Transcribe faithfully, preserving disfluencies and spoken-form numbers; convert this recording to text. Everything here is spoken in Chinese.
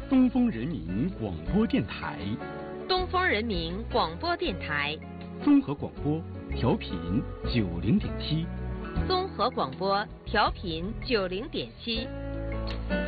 东风人民广播电台， 东风人民广播电台， 综合广播，调频九零点七， 综合广播调频九零点七。